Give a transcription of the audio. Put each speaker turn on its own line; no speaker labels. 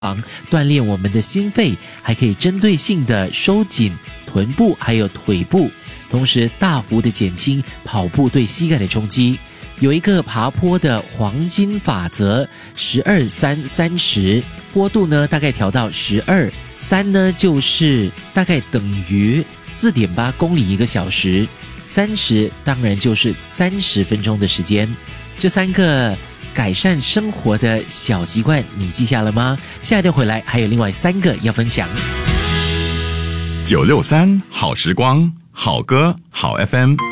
锻炼我们的心肺，还可以针对性的收紧臀部还有腿部，同时大幅的减轻跑步对膝盖的冲击。有一个爬坡的黄金法则，12-3-30，坡度呢大概调到12，3呢就是大概等于4.8公里1个小时，30当然就是30分钟的时间。这3个改善生活的小习惯你记下了吗？下一段回来还有另外3个要分享。
963好时光，好歌好 FM。